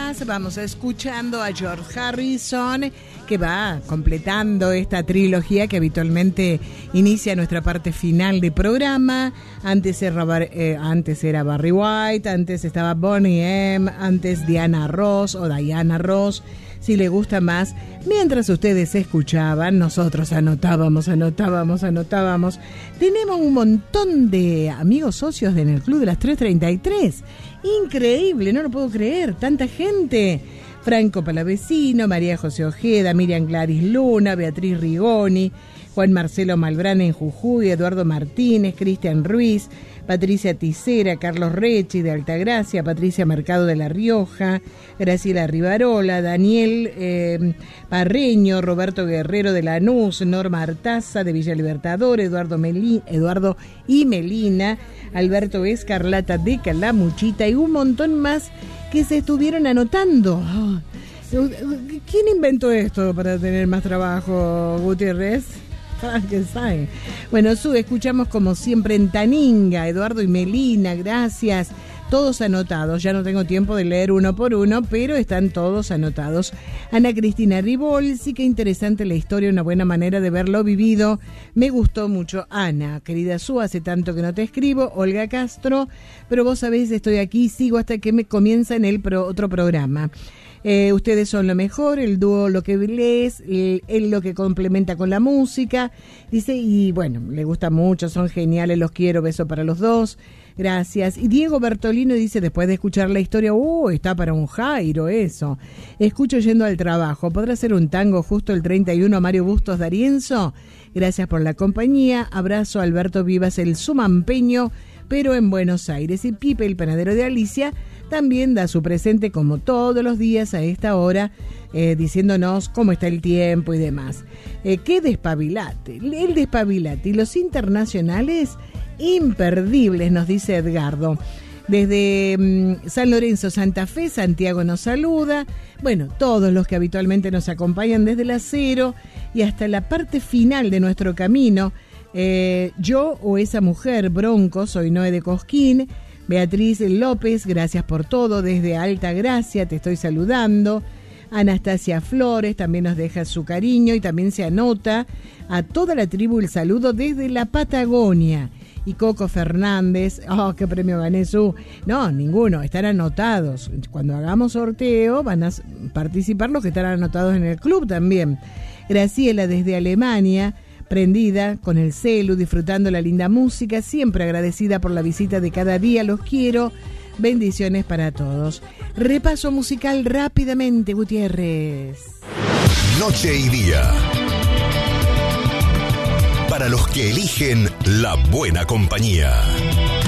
más vamos escuchando a George Harrison, que va completando esta trilogía que habitualmente inicia nuestra parte final de programa. Antes era Barry White, antes estaba Boney M, antes Diana Ross, si le gusta más. Mientras ustedes escuchaban, nosotros anotábamos. Tenemos un montón de amigos socios en el Club de las 333. Increíble, no lo puedo creer, tanta gente. Franco Palavecino, María José Ojeda, Miriam Gladys Luna, Beatriz Rigoni, Juan Marcelo Malbrán en Jujuy, Eduardo Martínez, Cristian Ruiz, Patricia Ticera, Carlos Rechi de Altagracia, Patricia Mercado de La Rioja, Graciela Rivarola, Daniel Parreño, Roberto Guerrero de Lanús, Norma Artaza de Villa Libertador, Eduardo y Melina, Alberto Escarlata de Calamuchita y un montón más que se estuvieron anotando. ¿Quién inventó esto para tener más trabajo, Gutiérrez? Frankenstein. Bueno, escuchamos como siempre en Taninga, Eduardo y Melina, gracias. Todos anotados, ya no tengo tiempo de leer uno por uno, pero están todos anotados. Ana Cristina Ribol, sí que interesante la historia, una buena manera de verlo vivido. Me gustó mucho. Ana, querida Su, hace tanto que no te escribo. Olga Castro, pero vos sabés, estoy aquí, sigo hasta que me comienza en el otro programa. Ustedes son lo mejor, el dúo lo que lees, él lo que complementa con la música, dice, y bueno, le gusta mucho, son geniales, los quiero, beso para los dos, gracias. Y Diego Bertolino dice, después de escuchar la historia, está para un Jairo eso, escucho yendo al trabajo, ¿podrá ser un tango justo el 31 a Mario Bustos D'Arienzo? Gracias por la compañía, abrazo a Alberto Vivas, el sumampeño, pero en Buenos Aires. Y Pipe, el panadero de Alicia, también da su presente como todos los días a esta hora, diciéndonos cómo está el tiempo y demás. ¡Qué despabilate! El despabilate y los internacionales imperdibles, nos dice Edgardo. Desde San Lorenzo, Santa Fe, Santiago nos saluda. Bueno, todos los que habitualmente nos acompañan desde el acero y hasta la parte final de nuestro camino. Yo o esa mujer, Bronco, soy Noé de Cosquín. Beatriz López, gracias por todo, desde Alta Gracia te estoy saludando. Anastasia Flores también nos deja su cariño y también se anota a toda la tribu el saludo desde la Patagonia. Y Coco Fernández, qué premio gané Su. No, ninguno, están anotados. Cuando hagamos sorteo van a participar los que están anotados en el club también. Graciela desde Alemania, prendida con el celu, disfrutando la linda música, siempre agradecida por la visita de cada día, los quiero, bendiciones para todos. Repaso musical rápidamente, Gutiérrez. Noche y día. Para los que eligen la buena compañía.